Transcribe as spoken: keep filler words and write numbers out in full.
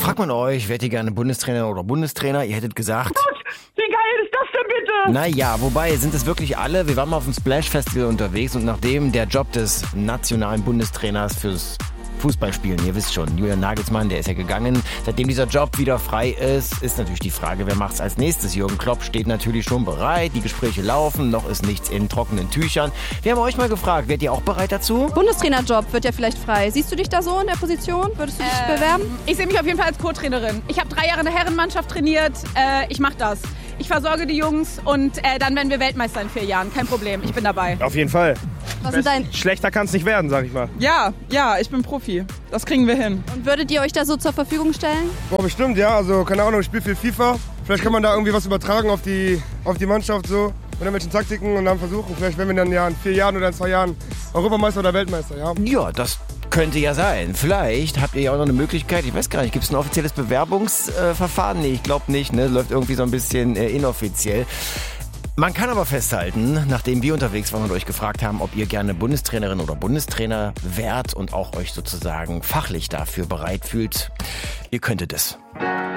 Fragt man euch, wärt ihr gerne Bundestrainer oder Bundestrainer? Ihr hättet gesagt... Gott, wie geil ist das denn bitte? Naja, wobei, sind es wirklich alle? Wir waren mal auf dem Splash Festival unterwegs und nachdem der Job des nationalen Bundestrainers fürs Fußballspielen, ihr wisst schon, Julian Nagelsmann, der ist ja gegangen. Seitdem dieser Job wieder frei ist, ist natürlich die Frage, wer macht's als nächstes? Jürgen Klopp steht natürlich schon bereit, die Gespräche laufen, noch ist nichts in trockenen Tüchern. Wir haben euch mal gefragt, wärt ihr auch bereit dazu? Bundestrainerjob wird ja vielleicht frei. Siehst du dich da so in der Position? Würdest du dich ähm, bewerben? Ich sehe mich auf jeden Fall als Co-Trainerin. Ich habe drei Jahre eine Herrenmannschaft trainiert. Äh, ich mache das. Ich versorge die Jungs und äh, dann werden wir Weltmeister in vier Jahren. Kein Problem, ich bin dabei. Auf jeden Fall. Was sind dein Schlechter kann es nicht werden, sag ich mal. Ja, ja, ich bin Profi. Das kriegen wir hin. Und würdet ihr euch da so zur Verfügung stellen? Boah, bestimmt, ja. Also, keine Ahnung, ich spiele viel FIFA. Vielleicht kann man da irgendwie was übertragen auf die, auf die Mannschaft so. Und irgendwelchen Taktiken und dann versuchen. Vielleicht werden wir dann ja in vier Jahren oder in zwei Jahren Europameister oder Weltmeister, ja. Ja, das könnte ja sein. Vielleicht habt ihr ja auch noch eine Möglichkeit, ich weiß gar nicht, gibt es ein offizielles Bewerbungsverfahren? Nee, ich glaube nicht, ne? Läuft irgendwie so ein bisschen äh, inoffiziell. Man kann aber festhalten, nachdem wir unterwegs waren und euch gefragt haben, ob ihr gerne Bundestrainerin oder Bundestrainer wärt und auch euch sozusagen fachlich dafür bereit fühlt, ihr könntet es.